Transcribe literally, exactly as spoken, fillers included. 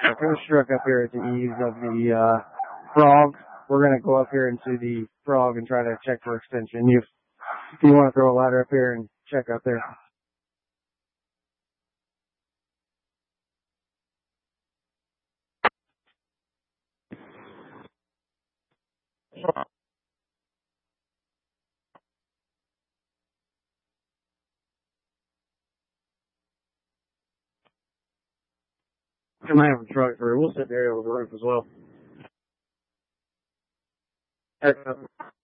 So for the truck up here at the eaves of the uh, frog, we're going to go up here into the frog and try to check for extension. You, if you want to throw a ladder up here and check up there. We might have a truck through. We'll sit there over the roof as well.